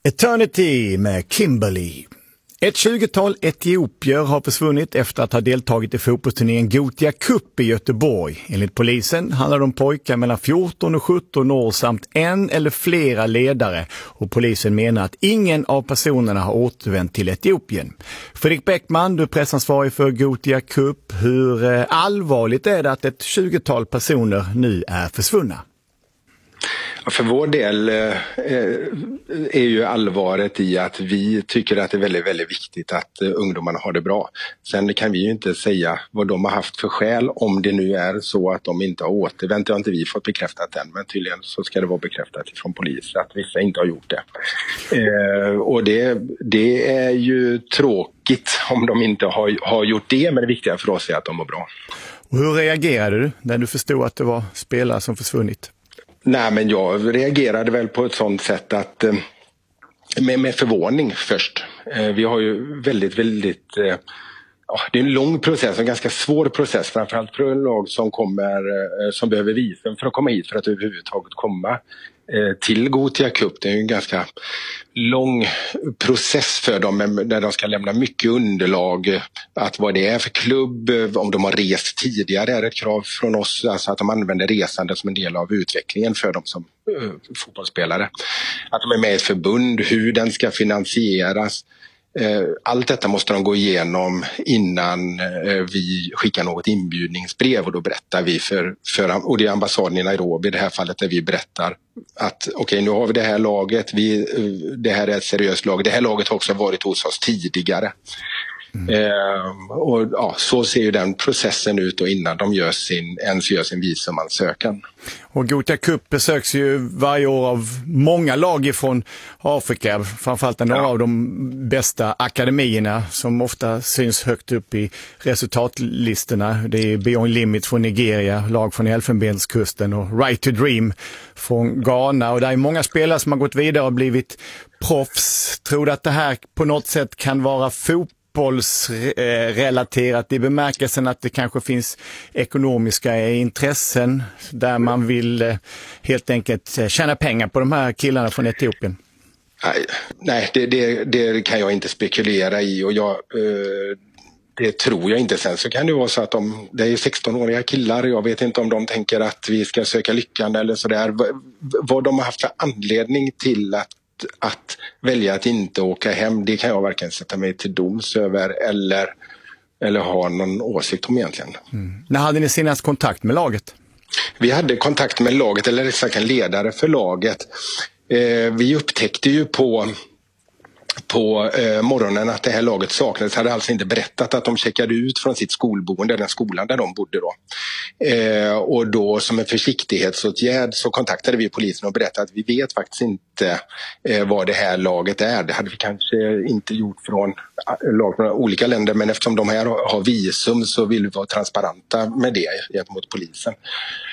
Eternity med Kimberly. Ett 20-tal etiopier har försvunnit efter att ha deltagit i fotbollsturneringen Gothia Cup i Göteborg. Enligt polisen handlar det om pojkar mellan 14 och 17 år samt en eller flera ledare. Och polisen menar att ingen av personerna har återvänt till Etiopien. Fredrik Bäckman, du är pressansvarig för Gothia Cup. Hur allvarligt är det att ett 20-tal personer nu är försvunna? För vår del är ju allvaret i att vi tycker att det är väldigt, väldigt viktigt att ungdomarna har det bra. Sen kan vi ju inte säga vad de har haft för skäl om det nu är så att de inte har återvänt. Det har inte vi fått bekräftat än, men tydligen så ska det vara bekräftat från polisen att vissa inte har gjort det. Och det är ju tråkigt om de inte har gjort det, men det viktiga för oss är att de mår bra. Och hur reagerade du när du förstod att det var spelare som försvunnit? Nej, men jag reagerade väl på ett sånt sätt att med förvåning först. Vi har ju väldigt det är en lång process, en ganska svår process, framförallt för en lag som behöver visum för att komma hit för att överhuvudtaget komma till Gothia Cup. Det är ju en ganska lång process för dem där de ska lämna mycket underlag, att vad det är för klubb, om de har rest tidigare är ett krav från oss, alltså att de använder resande som en del av utvecklingen för dem som fotbollsspelare. Att de är med i ett förbund, hur den ska finansieras. Allt detta måste de gå igenom innan vi skickar något inbjudningsbrev, och då berättar vi och det är ambassaden i Nairobi i det här fallet där vi berättar att okej, nu har vi det här laget, det här är ett seriöst lag, det här laget har också varit hos oss tidigare. Och ja, så ser ju den processen ut och innan de ens gör sin visumansökan. Och Gothia Cup besöks ju varje år av många lag från Afrika, framförallt några av de bästa akademierna som ofta syns högt upp i resultatlistorna. Det är Beyond Limit från Nigeria, lag från Elfenbenskusten och Right to Dream från Ghana. Och det är många spelare som har gått vidare och blivit proffs. Tror du att det här på något sätt kan vara fotbollsrelaterat i bemärkelsen att det kanske finns ekonomiska intressen där man vill helt enkelt tjäna pengar på de här killarna från Etiopien? Nej, det kan jag inte spekulera i, och det tror jag inte. Sen så kan det vara så att det är 16-åriga killar, jag vet inte om de tänker att vi ska söka lyckan eller sådär. Vad de har haft för anledning till att välja att inte åka hem, det kan jag varken sätta mig till doms över eller ha någon åsikt om egentligen. När hade ni senast kontakt med laget? Vi hade kontakt med laget, eller exakt en ledare för laget. Vi upptäckte ju på morgonen att det här laget saknades. Hade alltså inte berättat att de checkade ut från sitt skolboende, den skolan där de bodde då. Och då som en försiktighetsåtgärd så kontaktade vi polisen och berättade att vi vet faktiskt inte vad det här laget är. Det hade vi kanske inte gjort från lag från olika länder, men eftersom de här har visum så vill vi vara transparenta med det gentemot polisen.